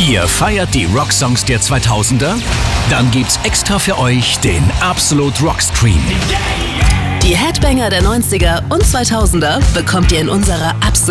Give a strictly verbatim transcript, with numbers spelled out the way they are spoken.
Ihr feiert die Rocksongs der zweitausender? Dann gibt's extra für euch den Absolut Rockstream. Die Headbanger der neunziger und zweitausender bekommt ihr in unserer Absolut